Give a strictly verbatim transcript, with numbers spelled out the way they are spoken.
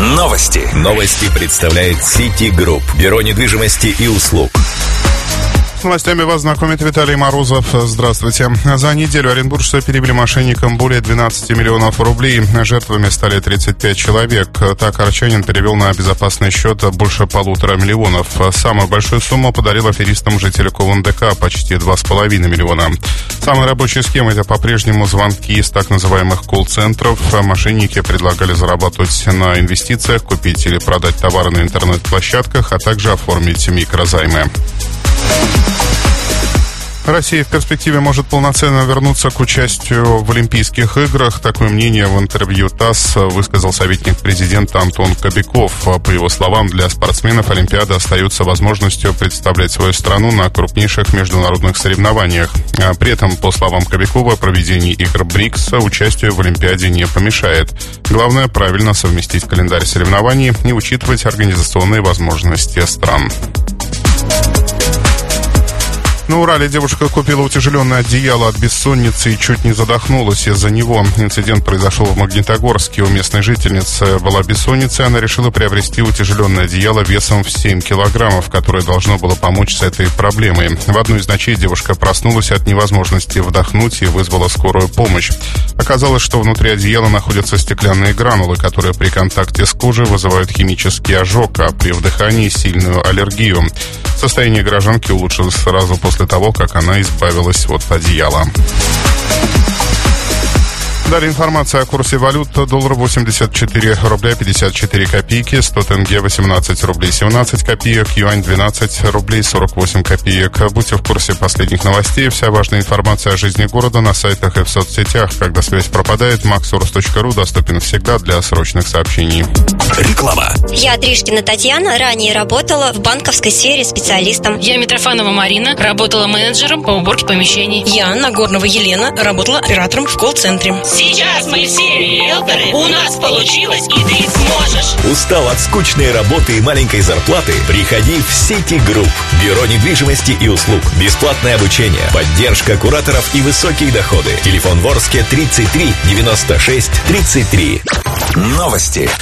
Новости. Новости представляет Сити Групп. Бюро недвижимости и услуг. С новостями вас знакомит Виталий Морозов. Здравствуйте. За неделю оренбуржцы перебили мошенникам более двенадцать миллионов рублей. Жертвами стали тридцать пять человек. Так арчанин перевел на безопасный счет больше полутора миллионов. Самую большую сумму подарил аферистам житель КУВНДК, почти два с половиной миллиона. Самая рабочая схема — это по-прежнему звонки из так называемых колл-центров. Мошенники предлагали зарабатывать на инвестициях, купить или продать товары на интернет-площадках, а также оформить микрозаймы. Россия в перспективе может полноценно вернуться к участию в Олимпийских играх. Такое мнение в интервью ТАСС высказал советник президента Антон Кобяков. По его словам, для спортсменов Олимпиада остается возможностью представлять свою страну на крупнейших международных соревнованиях. А при этом, по словам Кобякова, проведение игр БРИКС участию в Олимпиаде не помешает. Главное — правильно совместить календарь соревнований и учитывать организационные возможности стран. На Урале девушка купила утяжеленное одеяло от бессонницы и чуть не задохнулась из-за него. Инцидент произошел в Магнитогорске. У местной жительницы была бессонница, и она решила приобрести утяжеленное одеяло весом в семь килограммов, которое должно было помочь с этой проблемой. В одну из ночей девушка проснулась от невозможности вдохнуть и вызвала скорую помощь. Оказалось, что внутри одеяла находятся стеклянные гранулы, которые при контакте с кожей вызывают химический ожог, а при вдыхании — сильную аллергию. Состояние горожанки улучшилось сразу после того, как она избавилась от одеяла. Далее информация о курсе валют. Доллар восемьдесят четыре рубля пятьдесят четыре копейки, сто тенге восемнадцать рублей семнадцать копеек, юань двенадцать рублей сорок восемь копеек. Будьте в курсе последних новостей. Вся важная информация о жизни города на сайтах и в соцсетях. Когда связь пропадает, максурус точка ру доступен всегда для срочных сообщений. Реклама. Я Тришкина Татьяна, ранее работала в банковской сфере специалистом. Я Митрофанова Марина, работала менеджером по уборке помещений. Я Нагорнова Елена, работала оператором в колл-центре. Сейчас мы все риэлторы, у нас получилось, и ты сможешь. Устал от скучной работы и маленькой зарплаты? Приходи в Сити Групп. Бюро недвижимости и услуг. Бесплатное обучение, поддержка кураторов и высокие доходы. Телефон в Орске тридцать три девяносто шесть тридцать три. Новости.